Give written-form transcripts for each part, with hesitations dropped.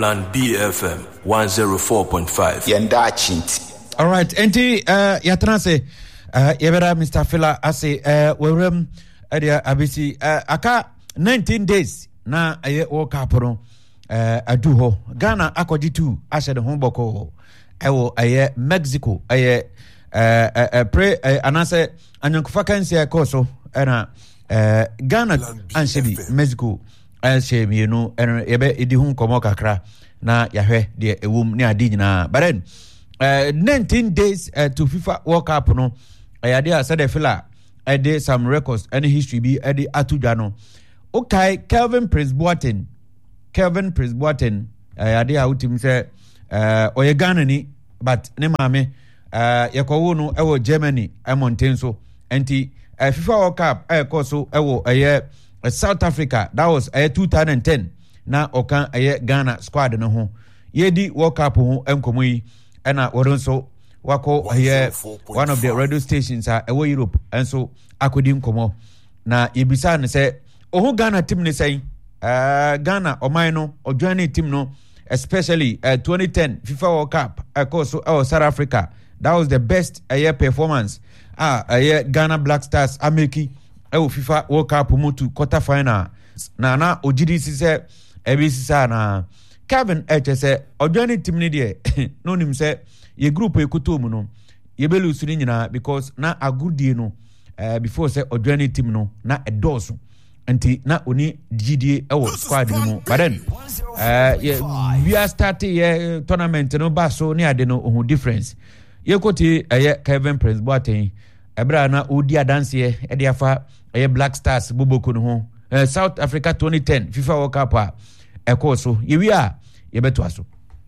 Plan BFM 104.5. Yenda Chinti. All right, enti yatrase yebera Mr. Fela ase werem edia abisi aka 19 days na aye World Cup no adu ho Ghana akoditu ahye de ho boko ewo aye Mexico aye pre anase anyankofa kanse koso na Ghana anshebi Mexico anshe mienu yebe edi hu komo kakra na yahwe de ewum ne adi nyina baren 19 days to FIFA World Cup no ayade asade Fela ede some records any history bi ede atudwa no okay Kelvin Prince Boateng ayade a utim se oye Ghana ni but ne maame yakwawo no ewo Germany Monten so enti FIFA World Cup koso ewo South Africa that was 2010 na okan Ghana squad no ho yedi World Cup ho enkomo yi ena woronso wako one of the radio stations ewo Europe enso akodi nkomo na yebisa ne se oho Ghana team ne say Ghana oman no ojoine team no especially 2010 FIFA World Cup koso South Africa that was the best performance Ghana Black Stars ameki FIFA World Cup mo to quarter final na ojidi se ebisisa na Kevin say ojoine team ni de no nim say ye group ekoto mu no ye belu suri nyina because na agudie no before say ojoine team no na edoso anti na oni gidie ewo squad mu but then we are starting tournament no ba so ne ade no ohu difference ye koti Kevin Prince Boateng ebra na odi adanse e de afa Black Stars boboko no ho South Africa 2010 FIFA World Cup ekoso ye wi a ye beto aso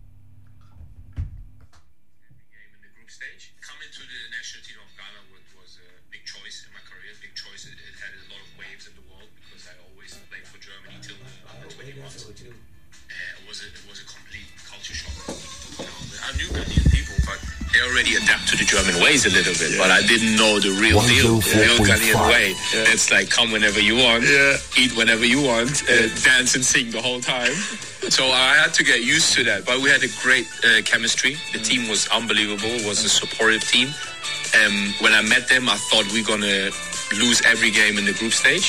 They already adapt to the German ways a little bit, but I didn't know the real deal, the real Ghanaian way. It's like come whenever you want, eat whenever you want, dance and sing the whole time. So I had to get used to that, but we had a great chemistry. The team was unbelievable. It was a supportive team. When I met them, I thought we were going to lose every game in the group stage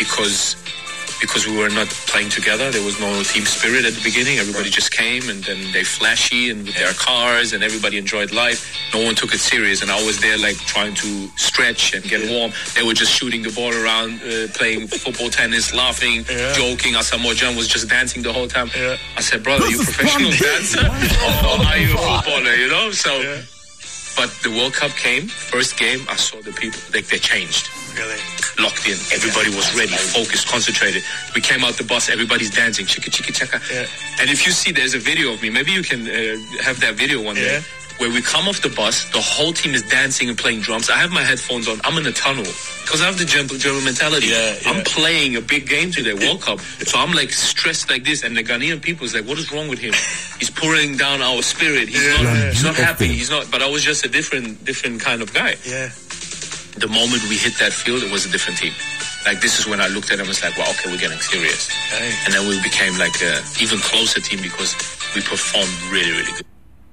because we were not playing together. There was no team spirit at the beginning. Everybody just came and then they flashy and with their cars and everybody enjoyed life. No one took it serious and I was there like trying to stretch and get warm. They were just shooting the ball around, playing football, tennis, laughing, joking. Asamoah Gyan was just dancing the whole time. I said, brother, you a professional dancer? Or are you a footballer, you know? So, but the World Cup came, first game, I saw the people, they changed. Really? Locked in. Everybody was ready, focused, concentrated. We came out the bus, everybody's dancing, chicka, chicka, chaka. And if you see, there's a video of me. Maybe you can have that video one day. Where we come off the bus, the whole team is dancing and playing drums. I have my headphones on. I'm in a tunnel because I have the German mentality. I'm playing a big game today, World Cup. So I'm like stressed like this. And the Ghanaian people is like, what is wrong with him? He's pouring down our spirit. He's not happy. He's not. But I was just a different kind of guy. The moment we hit that field, it was a different team. Like, this is when I looked at them and was like, well, okay, we're getting serious. And then we became like an even closer team because we performed really, really good.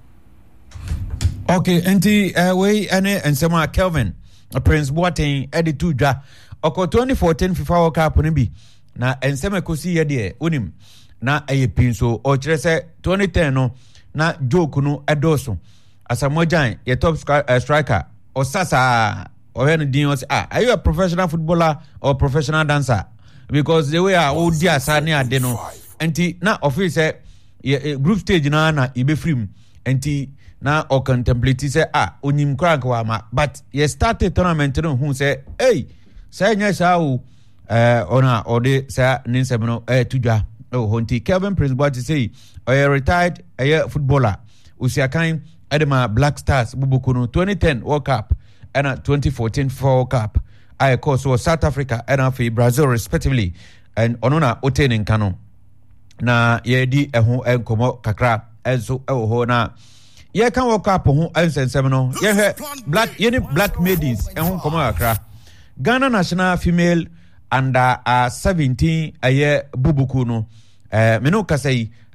Okay, enti we ane ensema Kelvin Prince Boateng editu dwa oko 2014 FIFA World Cup ne bi na ensema kosi ye de onim na ayepinso o kire se 2010 no na joke no edoso Asamoah Gyan ye top striker o sasa o hen din o say are you a professional footballer or professional dancer because the way o di asane ade no enti na office group stage na ibe free enti na o contemplate say onyim krank wa ma but ye started tournament no hu say hey say nya sha o ona ode say ninsem no tudwa o honti Kelvin Prince Boateng say a retired footballer usiakan edema Black Stars buboko no 2010 World Cup and 2014 World Cup I course was South Africa and for Brazil respectively and onona otenin kano na ye di eho enkomo kakra enso ho na ye kan World Cup ho ensensem no ye black maidens eho enkomo kakra Ghana national female under 17 aye bubuku no me no kasai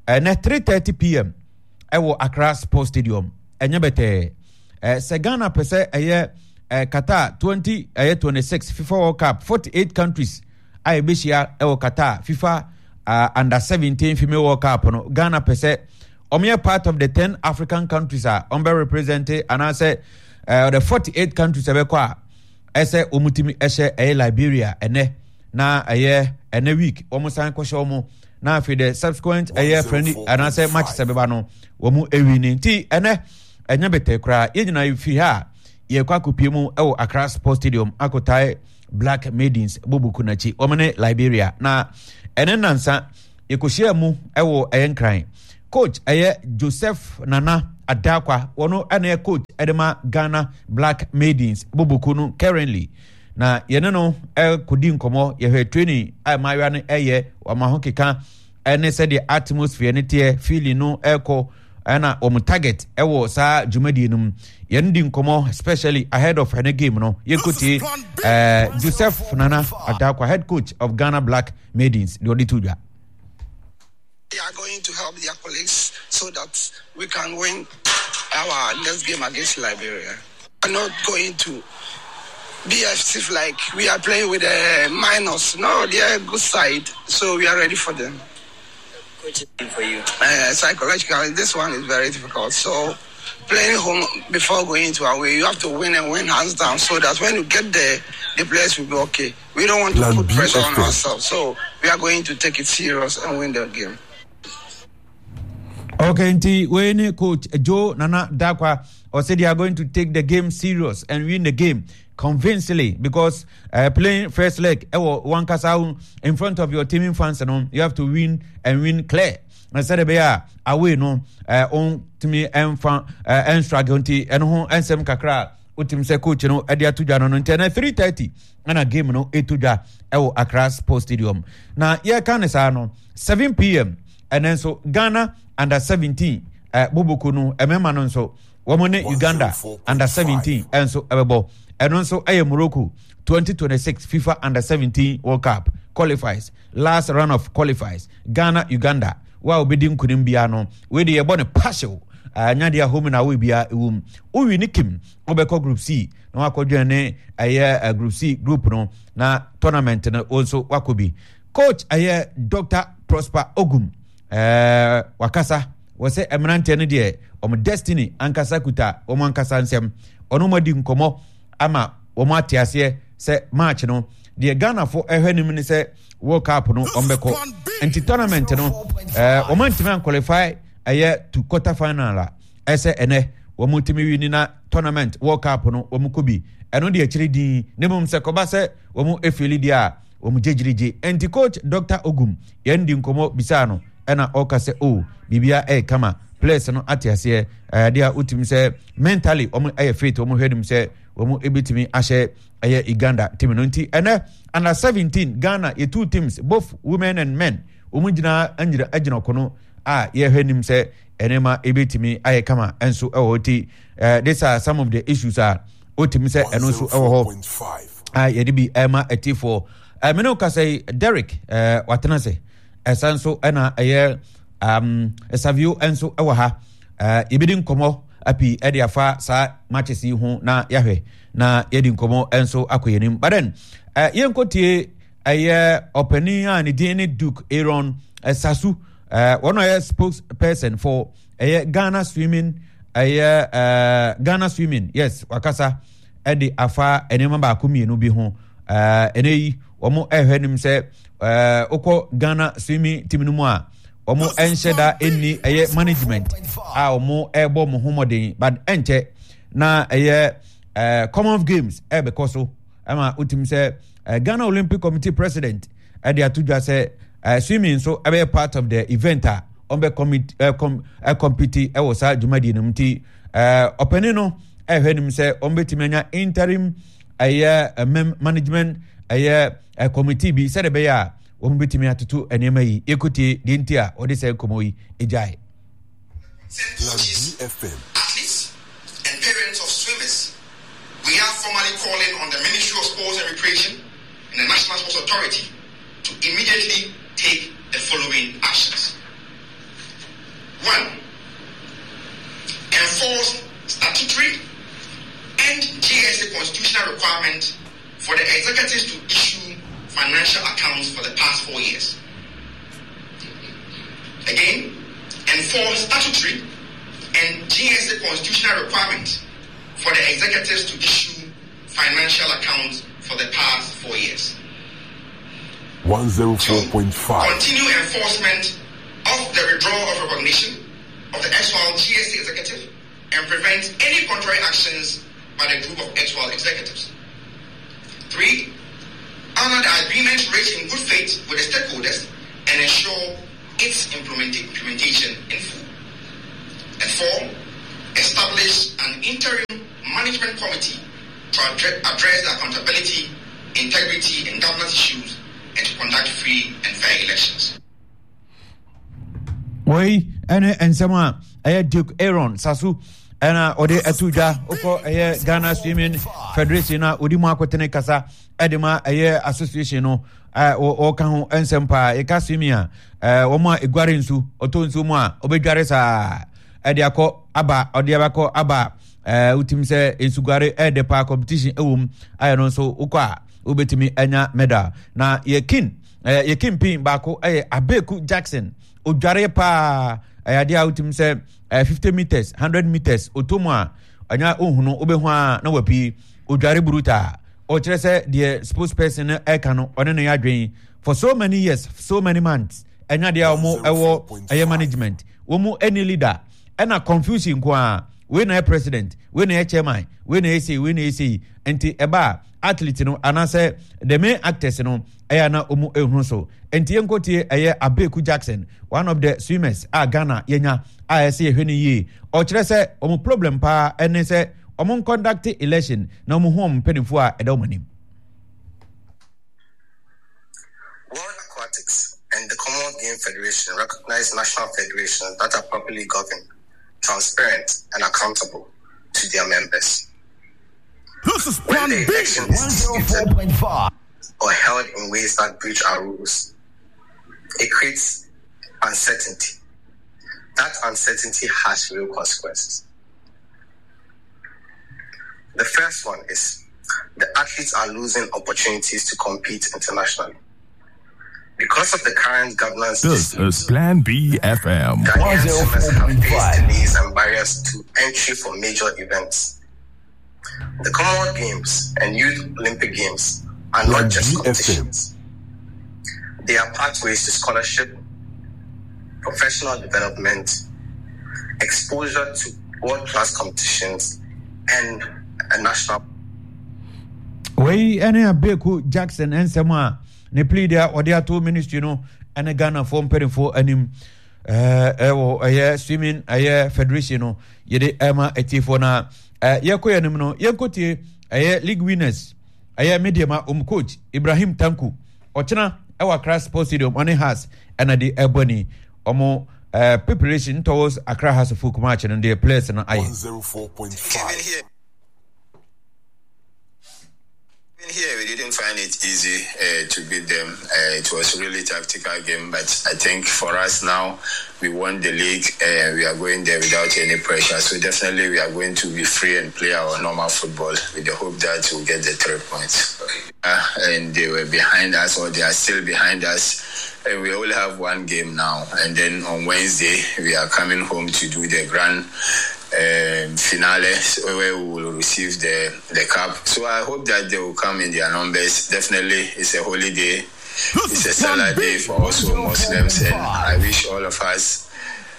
na 3:30 p.m. ewo Accra Sports Stadium enye bete se Ghana pese Qatar 2026 FIFA World Cup 48 countries ai beshia ewo Qatar FIFA under 17 female World Cup no Ghana pese omye part of the 10 African countries are be represented and I say the 48 countries ebekwa ese omutimi ehye Liberia ene na ene week omusan kwhye omo na after the subsequent friendly and I say match sebeba no womu ewini nti ene enya bete kra yegyina ifi ha ye kwa kopiemu ewo Accra Sports Stadium akotai Black Maidens bobuku nachi omene Liberia na ene nansa yekohia mu ewo enkran coach Joseph Nana Adakwa wono ene coach edema Ghana Black Maidens bobuku no currently na yene no kodi nkomo ye training mawa ne wamahokeka ene said the atmosphere ne tie feeling no eko na target ewo sa jumadi num yene di nkomo especially ahead of any game no yekuti Joseph Nana Adakwa head coach of Ghana Black Maidens the oditudwa. They are going to help their colleagues so that we can win our next game against Liberia. I'm not going to be as if like we are playing with a minus. No, they are a good side, so we are ready for them. For you. Psychologically, this one is very difficult. So playing home before going to away, you have to win and win hands down so that when you get there, the players will be okay. We don't want to put pressure on ourselves, so we are going to take it serious and win the game. Okay, nti when coach Joe Nana Dakwa said they are going to take the game serious and win the game convincingly because playing first leg one kasa in front of your teaming fans and you have to win and win clear. I said be away no on to me and struggle nti and ho ensem kakra utim se coach no e dia tudwa no nti na 3:30 na game no etudwa Accra Sports Stadium na ye kan sa no 7 p.m. and then so Ghana under 17 bobuku no emema no so womone Uganda under 17 and so ebebo and also Morocco 2026 FIFA under 17 World Cup qualifies last round of qualifies Ghana Uganda wa obedin kunim bia no we dey ebone partial anya dia home na we bia ewum uwi nikim obeko group C na wakodwe ne group C group no na tournament na also wakobi coach Dr. Prosper Ogum wakasa wose eminante ne de destiny ankasa kuta ankasa nsem ono madi nkomo ama atiase se match no de Ghana for ehwenim ne se World Cup no ombeko anti tournament no ntimi qualify to quarter final la ese ene ntimi wini na tournament World Cup no kobi eno de akiri din ne mum se koba se efili dia jejirije anti coach Dr. Ogum yendi nkomo bisa no ena okase bibia kama players no atiase dia utim se mentally fit hwedim se ebitimi ahye Uganda team no nti ena under 17 Ghana ye two teams both women and men gina agina kono ye hwenim se enema ebitimi kama enso oti these are some of the issues utim se eno so ho ye de bi ema etifo me no kase Derek watenase esanso ena Savio enso ewa ibidi nkomo api edi afa sa matches yi ho na yahwe na yedi nkomo enso akoyenim but then yenkotie opening and the Duke Aaron Sasu one spokesperson for Ghana Swimming Ghana Swimming yes wakasa edi afa enema ba komienu bi ho eneyi omo ehwenim se oko Ghana Swimming team no mu a omo ensheda eni management omo ebo mo homoden but enche na Common Games because so ama utim se Ghana Olympic Committee president they atudwa se swimming so be part of the event on compete was sa jumadi no mti openi no ehwenim se betimanya interim management committee bi said be ya betimi atutu enema yi ekuti dintia odi se komo yi ejai athletes and parents of swimmers, we are formally calling on the Ministry of Sports and Recreation and the National Sports Authority to immediately take the following actions. requirement for the executives to issue financial accounts for the past 4 years. Again, enforce statutory and GSA constitutional requirement for the executives to issue financial accounts for the past 4 years. 104.5. Continue enforcement of the withdrawal of recognition of the XWAL GSA executive and prevent any contrary actions by the group of XWAL executives. 3. Honor the agreement reached in good faith with the stakeholders and ensure its implementation in full. And 4. Establish an interim management committee to address the accountability, integrity, and governance issues and to conduct free and fair elections. Wei and sama Duke Aaron Sasu and Ode Atuja Oko Ghana Swimming Federation Udimu Akotene Kasa Edema Association o kan ensempa e kasumia omo egware nsu otonsu mu a obedware sa ediako aba odiabako aba utim se ensugware de pa competition ewum ayo no so ukwa obetimi anya medal na yekin pin bako Abeku Jackson odware pa ayadia utim se 50 meters 100 meters otomu a anya ohunu obehu a na wapi odware buruta o kire se the spokesperson ekano one no yadwen for so many years so many months anya dia omo ewo management womu any leader ena confusion kwa we na president we na chairman we na say enti eba athlete no anase the main actors no na omu ehunu so enti enkotie Abeku Jackson one of the swimmers Ghana yenya say ehweni yi o kire se omu problem pa ene se omu conduct election na omu home penifo a edomanim. World Aquatics and the Commonwealth Game Federation recognize national federations that are properly governed, transparent, and accountable to their members. This is when the election is disputed or held in ways that breach our rules, it creates uncertainty. That uncertainty has real consequences. The first one is the athletes are losing opportunities to compete internationally. Because of the current governance, this is Plan B FM. Ghanaian swimmers have faced delays and barriers to entry for major events. The Commonwealth Games and Youth Olympic Games are not just competitions. They are pathways to scholarship, professional development, exposure to world-class competitions, and a national. Wei ene Abeku Jackson ensema ne pleader odiato ministry no ene Ghana for mperinfo anim swimming federation no yede ema etifo na yekoye nim no yenkotie league winners mediama coach Ibrahim Tanku ochena Accra Sports Stadium on has and the ebony omo preparation towards Accra House of Folk match and their players and 104.5. Here we didn't find it easy to beat them. It was a really tactical game, but I think for us now, we won the league. We are going there without any pressure. So definitely we are going to be free and play our normal football with the hope that we'll get the 3 points. And they were behind us, or they are still behind us. And we only have one game now. And then on Wednesday, we are coming home to do the grand finale where we will receive the cup. So I hope that they will come in their numbers. Definitely it's a holiday. It's a Salah day for also Muslims, and I wish all of us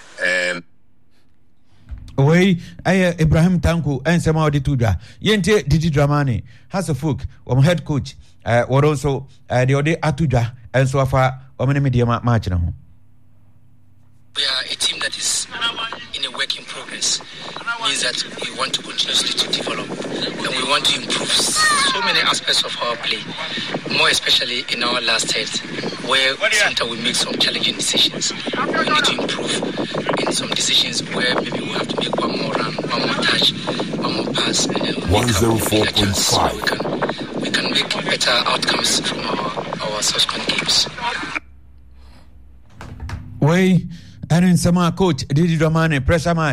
Ibrahim Tanku and Sama Odituja Yente Didi Dramani has a folk head coach or also the Ode Atuja and so far media match now. We are a team that is in a work in progress. Means that we want to continuously to develop and we want to improve so many aspects of our play, more especially in our last third, where sometimes we make some challenging decisions. We need to improve in some decisions where maybe we have to make one more run, one more touch, one more pass, and then 104.5. So we can make better outcomes from our subsequent games. And in Sama coach Didi Dramani pressure mine.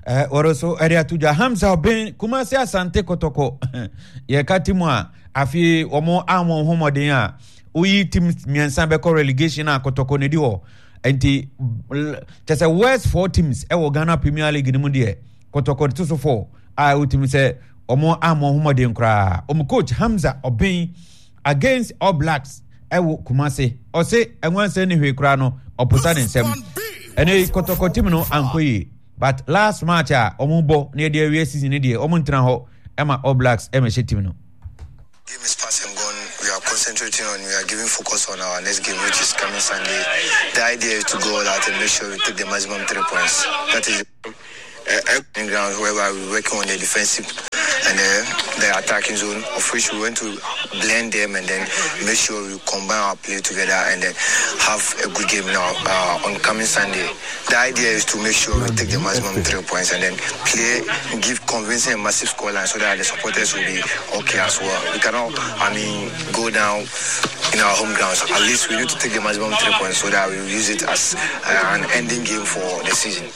Oroso area tuja Hamza Oben Kumasi Asante Kotoko ye katimu a afi omo amon homoden a uyi team miensa be relegation a Kotoko ne di ho enti just a worst 4 teams e wo Ghana Premier League ni mu de Kotoko to so 4 a ultimate say omo amon homoden kra omo coach Hamza Oben against All Blacks e wo Kumasi o se enwanse ni hwe kra no oputa ne nsem ene Kotoko team no ankoyi. But last match omubo near the area season near omuntra ho Emma All Blacks team no. Game is past and gone. We are concentrating on, we are giving focus on our next game, which is coming Sunday. The idea is to go out and make sure we take the maximum 3 points. That is in ground where we're working on the defensive and the attacking zone, of which we want to blend them and then make sure we combine our play together and then have a good game now on coming Sunday. The idea is to make sure we take the maximum 3 points and then play, give convincing a massive scoreline so that the supporters will be okay as well. We cannot, go down in our home grounds. At least we need to take the maximum 3 points so that we will use it as an ending game for the season.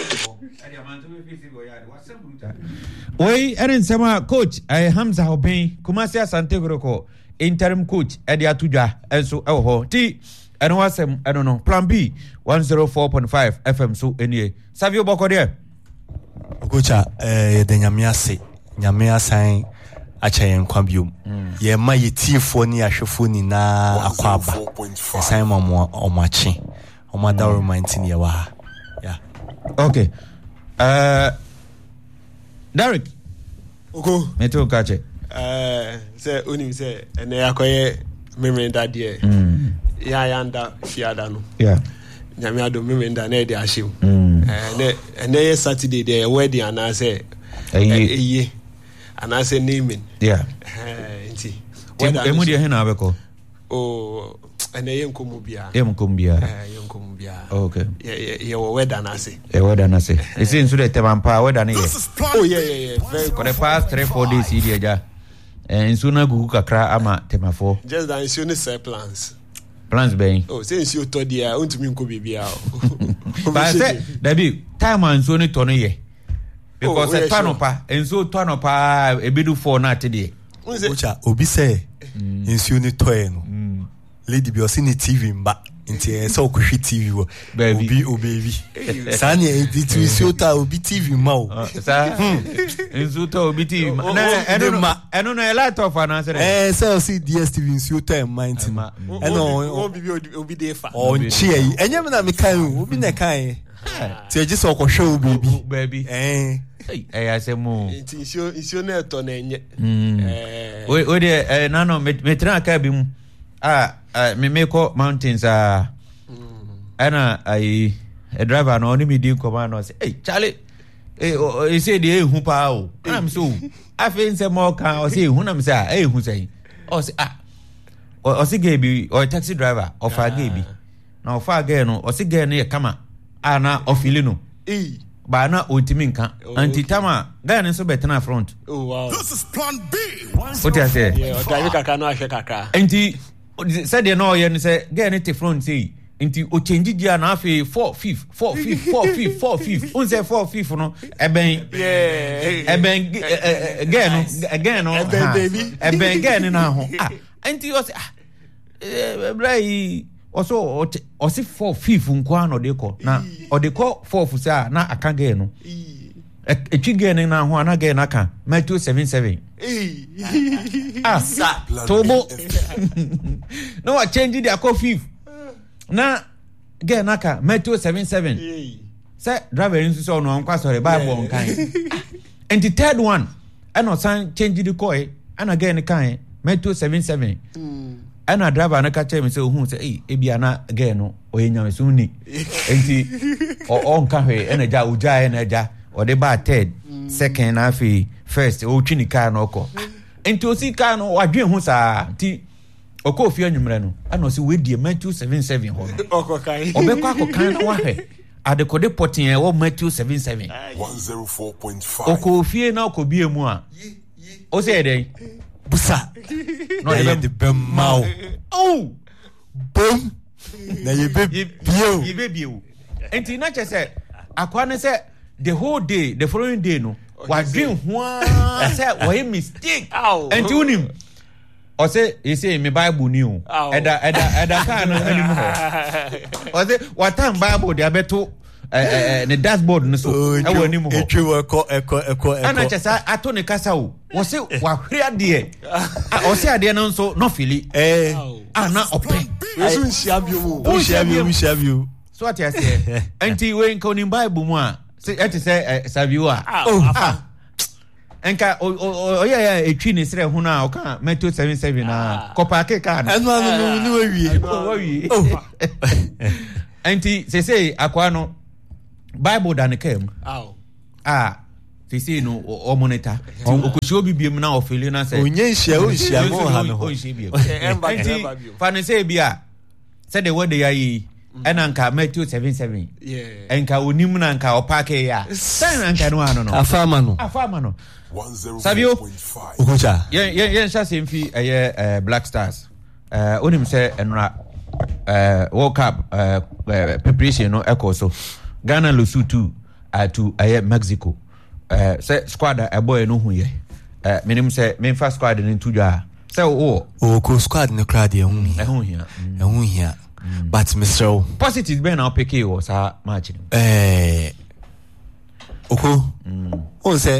Oi, Erin Sama coach, Hamza Oben, Kumasi Asante Kotoko, interim coach, Eddie Atuja, also ho. T, and wasem, I don't know, Plan B, 104.5 FM, so any. Savio Boko there. Coach, the Nyamia sign Achayan Quabium. Ye my Tifoni, Ashofuni na Aquaba, Simon or Machi, or Madaro Mantiniawa. Yeah. Okay. Derek. Oko. Meto kache. Say uni say ene akoye memenda die. Ya yanda fiada no. Yeah. Nyame ado memenda na e de ahyew. Ene Saturday dey wedding ana say eye. Ana say naming. Yeah. Nti. Emu de he na abeko. Oh, ene yenkomu bia. Yenkomu bia. Yenkomu bia. Okay. Ye wedding na say. Wedding na say. It's in so the temampa wedding here. Oh yeah. Very for the past 3-4 days here ja. En so na gugu kakra ama temafo. Just that you need set plans. Plans ben. Oh, since you told dia untumi nko bibia. But say Dabi time and so ni tono ye. Because the panopa and so tonopa ebidu for na tede. Ocha obi say nsuo ni toy no. Lady bi osi ni TV mba nti so okuhwe TV wo baby sani editu nsuo ta obi TV ma o sa nsuo ta obi TV na eno no lot of answer say osi DSTV nsuo ta mind ma eno obi dey fa on chi enyem na me kan obi na kan ti eji so okuhwe o baby asemu nsuo na eto na enye we dey na no metra aka bi mu Mimeko Mountains ana a driver no only me din command no say hey Charlie he say the hu pa o am so I feel say more can o say hu na me say hu say o say o say gebi o taxi driver o fa gebi na o fa ge no o say ge no ye kama ana o fili no ba na o timi nka anti tama ga ne so betena front. Oh wow, this is plan B. What you say? Yeah, o drive kaka no ahwe kaka anti said they know you say get any front say into o change dia na afi 4-5 on say 4-5 no eben again no baby eben again na ho anti o say brai also o say 4-5 nko na de ko na o de ko 4 say na aka again no etwigene na ho ana gen aka Matthew 7:7 tobo no I change the call 5 na gen aka Matthew 7:7 say driver in so no anka sorry Bible on kan and the third one and no san change the call and again kan Matthew 7:7 and a driver na ka tell me say hu say e bia na gen no o yenya so ni enti o on ka hwe enaja uja enaja or the bar third, second, afi first, o chini car no ko. Enti o si car no wadwen ho sa ti okofie anwumre no. Ana o si we die Matthew 7:7 ho. Okokai. Obekwa akokan na wahwe. Adekode potin e wo Matthew 7:7. 104.5. Okofie na okobie mu a. O se dey busa. No de bemau. Oh. Bom. Na ye be bio. Ye be bio. Enti na che se akwa ne se the whole day the following day no wa dream ho say why mistake and you him or say you say me Bible new eda kan no anim ho or say what time Bible dey abeto the dashboard no so e wa anim ho eko ana chesa ato ne kasa o wo say wa hwe ade o say ade no so no fili ana open yesu nshia so what you say anti we nko ni Bible mu a say et say saviwa enka oya etwi ni sere hu na o kan Matthew 7:7 na kopa ke kan enu ni wawie anti say akwa no Bible dan kem say no o monitor okushi obi biem na ofeli na say onye nhia mo ha no anti fa ne say bia say the word dey enanka Matthew 7:7 enka onim na nka opake ya say enka no ano no afama no 105 Okocha yen sha semfi Black Stars onim say enra World Cup preparation no ekoso Ghana Lesotho to Mexico say squad boy no hu ye minim say memfa squad ni tudwa say ko squad no crowd ye hu hia but Mr. Positive ben na pick you was a match oko on say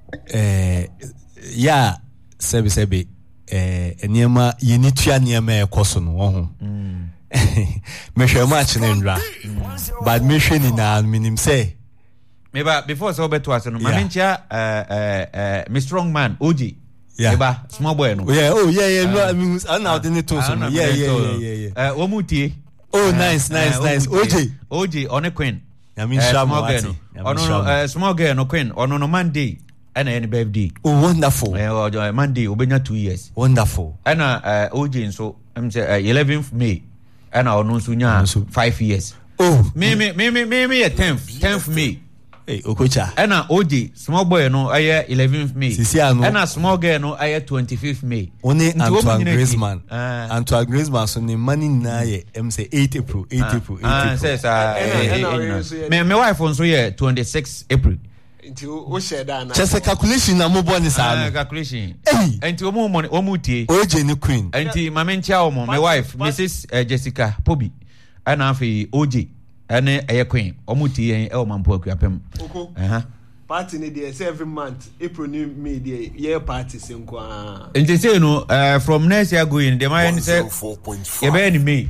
ya sebi eniema yenitua niema ekoso no ho me hwe match na ndra but me hwe ni na minim say meba before so beto aso no mamencha me strong man OG meba small boy no no I mean now the to so omutie nice OG on a queen I mean small girl no queen on no Monday and any birthday wonderful Monday obenya 2 years wonderful and OG so I'm say 11th May and ono so nya 5 years me 10th May Okocha ena OG small boy no aye 11th May ena small girl no aye 25th May oni Antoine Griezmann so ni money na ye say 8 April says me wife on so ye 26 April nti o share da na just calculation na mo boni sa calculation nti omo tie OG ni queen nti mamentia omo my wife Mrs Jessica Pobi ana afi OG ene eye queen omuti yen e o mampo akuapem party ni dey say every month April ni May dey year party senko nti say no from next year going the man say ye be ni May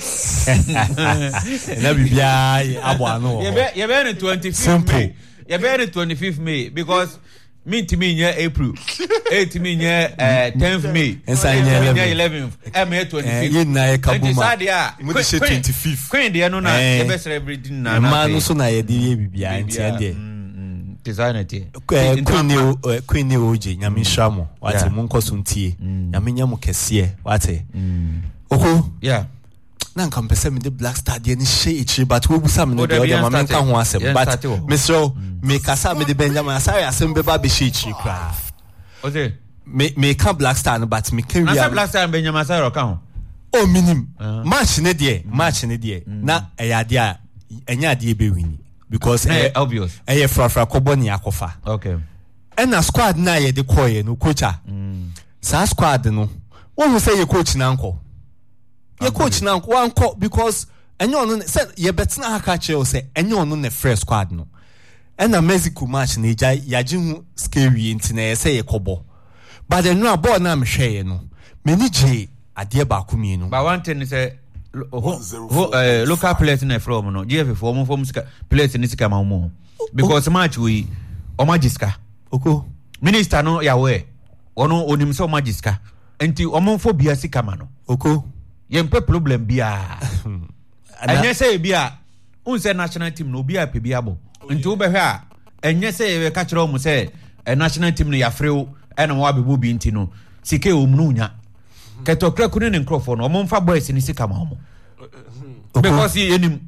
na bibia aboano ye be ni 25th May ye be ni 25th May because me nya April 8 me nya 10th May nya 11th me 25th ye na e kabuma mo di 25th queen de no na e be celebrating na ma no so na ye di bibia nti ende designer tie queen ne OG nyame hwamo wate mo nkoso ntie nyame nyamo kese wate oko na nka mpese me de Black Star de ni she ichi but we busa me no de ma me nka ho asem but Mr. me kasa me de Benjamin asare asem be ba be she ichi kra oze me ka Black Star no but me can we Black Star Benjamin asare ka ho o minim match ne de na eyade a enya de be wini because obvious frafra koboni akofa okay and na squad na ye de koye no coacha sa squad no won say ye coach na nko ye coach na nko anko because enyo no say ye betina aka che o say enyo no ne fresh squad no and na Mexico match na ya hu scary ntina ye say ye kobo but the no ball na me hwe no me ni je ade ba kumi no but one thing say local players na from no GF from players ni sika ma mo because match we o magiska oko minister no ya we ono onim so magiska enti o mo fo bia sika ma no oko ye mpe problem bia enye say bia un say national team no bia pe bia bo enti wo be hwe a enye say we ka kire o mo say national team no ya freo ena mo abebo bi enti no sika o mu no nya ketokra kunu ne nkrofo no o mo mfa boys ni sika ma mo because yenim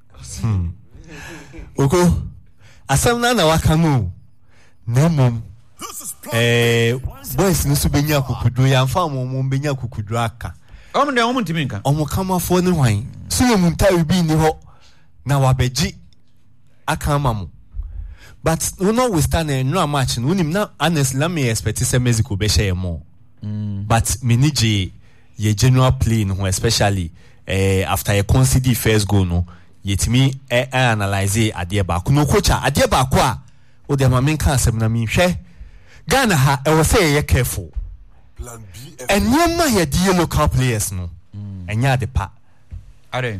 oko asam na waka no nemom boys ni so benya kukudu ya mfa mo benya kukudu aka de omo ntiminka omo kamafo ne hwan so mu ntai bi ni ho na wabeji aka ma mo but notwithstanding no match no nim na honestly let me expect say Mexico be share more. But miniji ye general play no especially after a concede first goal no yetimi analyze ade ba ko no coach ade ba ko a o de ma men kan asem na mi hwe Ghana ha e was say ye careful plan B and yema ye the local players no enya de pa are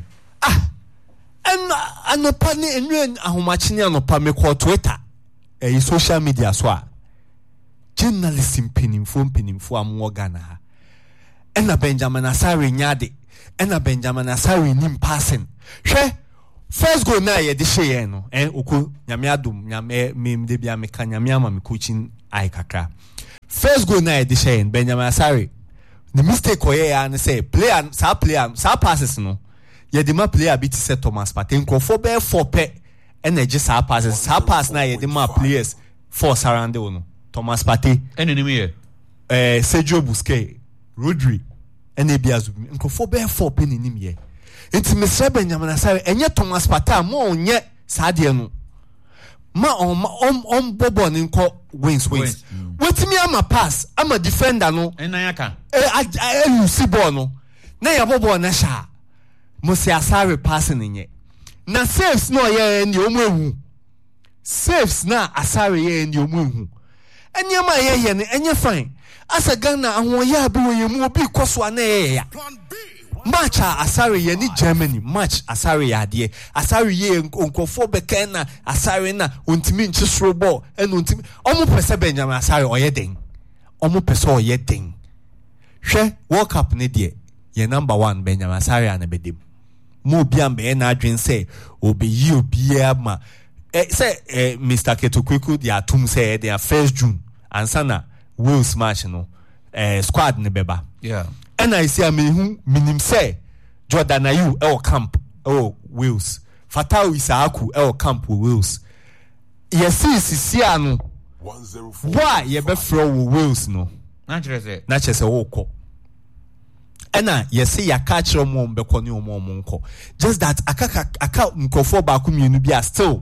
and anopa ni enwen ahomachi ni anopa me ko Twitter social media so a journalism pinimfo amwo Ghana ha ena Benjamin Asare nyade ena Benjamin Asare nim passing hwe first goal na ye de share no oku nyame adom nyame mem de bia me ka nyame ama me coaching ai kakra first goal na ye de share Benjamin Asare the mistake oye ya ne say player sa passes no ye de ma player bit set Thomas Partey for be 4 pe energy sa passes sa pass na ye de ma players force around no Thomas Partey enemy here Sergio Busquets Rodri ene biazu for be 4 pe ni nim ye enti Mr. Benjamin Asare enye Thomas Partey mo onye sa de no ma on bobo ni nko wins wetimi ama pass ama defender no enayaka lucy ball no na ya bobo na sha mo se Asare passing nye na saves no ye ndi omo ehu saves na Asare ye ndi omo ehu enye ma ye ne enye fine asa Ghana ahoye abi wo ye mu obi koso na ye ya match Asare ye ni Germany match Asare ya de Asare ye onkofo beka na Asare na ontimi nchesro ball en ontimi omo pese Benjamin Asare oye den omo pese oye den hwe World Cup ne de ye number 1 Benjamin Asare ana bedem mo bia mbe na adwen say obeyi obia ma say Mr. Ketokweku dia tum say their first June ansana Wales match no squad ne beba yeah. And I see minim say Jordan Ayew camp Wales Fatau Isaaku camp Wales yes no why ye be from Wales no na chese woko ena yes ya catch mo be koni mo nko just that aka nkofo ba ku mienu bia still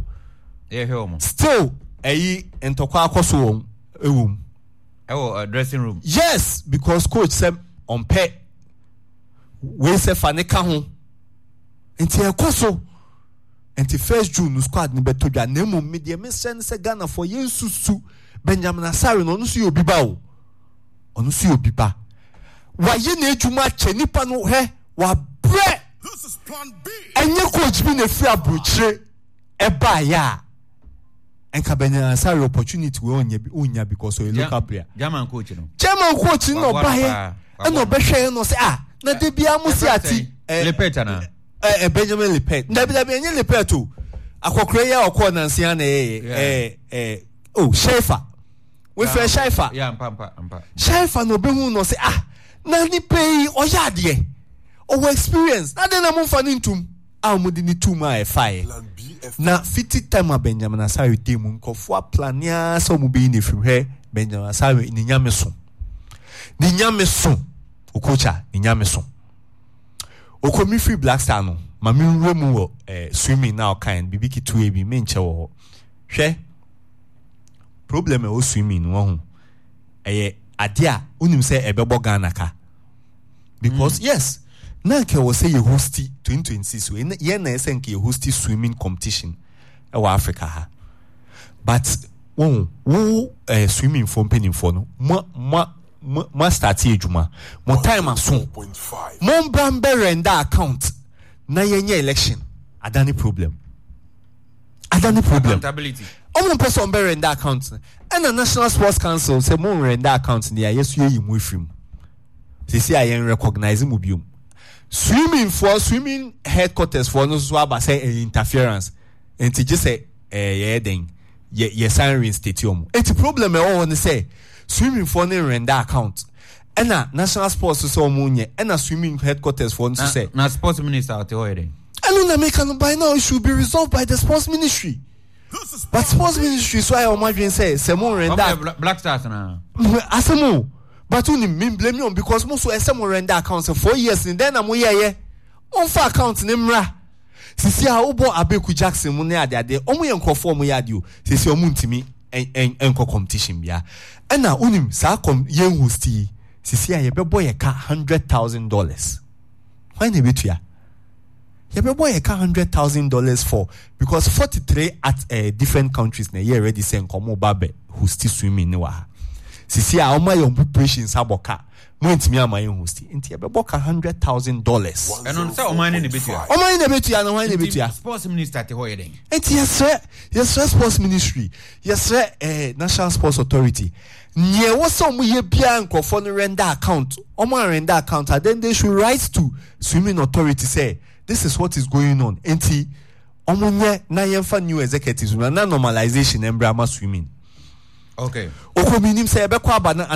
entokwa akoso ewum dressing room yes because coach said on pay we say fanika ho enti ekoso enti first June squad ni beto dwa na mu media me send say Ghana for yensusu Benjamin Asare no so obi ba o ono so obi ba wa ye na ejuma che nipa no he wa bre this is plan B enye coach bi na fi abrochire e ba ya enka Benjamin Asare opportunity we onya because o local player German coach no ba he no be hwe no say na de bia musi ati Lepeta na Benjamin Lepet na be enye Lepet o akokore ya okọ na nsia na Shaifa we fe Shaifa yeah mpa Shaifa no be hu no say na ni pay oyade o experience na de na mo fa ni ntum mo di ni tum a fire na 50 time Benjamin Asare dem nkofo plania so mo be ni frihwe Benjamin Asare ni nyame so okocha ni nyame so okomi free Black Star no ma mi nremu wo swimming now kind bibiki 2ab me nche wo hwe problem o swimming wo ho ade a unim say ebebo Ghana ka because yes na ke wo say you host 2026 ye na say nke you host swimming competition e wa Africa ha but swimming for penny for no ma start ejuma mo time aso mo brambe renda account na yenye election adani problem accountability omo person be renda account and the National Sports Council say mo renda account ni yesu yi mu film say ayen recognize mu biom swimming headquarters for no so aba say interference enti je say ye sign stadium eti problem e won say swimming for no render account ena National Sports so omunye ena swimming headquarters for no say na sports minister at hoyde enu na make no by now it should be resolved by the sports ministry but sports ministry so I imagine say semon render Black Stars na asemo but uni me blame you because mo so semon render account for 4 years and then am ye on for account ni mra sisi a obo Abeku Jackson mu ne ade omo ye nkrofo omo yade o sisi omo ntimi enko competition bia na unim sa kom ye hosti sisi a ye bebo ye ka $100,000 why na betua ye bebo ye ka $100,000 for because 43 at different countries na ye already say nkomo babe hosti swimming ne wa sisi a omo ye preparations aboka Mwentimi ama yen hosti. Inti ebebo ka $100,000. And on say omani ne betua. Omani ne betua na why ne betua. Sports minister te hoye den. Inti yes sir sports ministry. Yes sir National Sports Authority. Nye wose omo ye bia nkofo no render account. Omo render account and then they should write to swimming authority say this is what is going on. Inti omo nye na yemfa new executives na normalization embrama swimming. Okay. Okominim say ebekwa aba na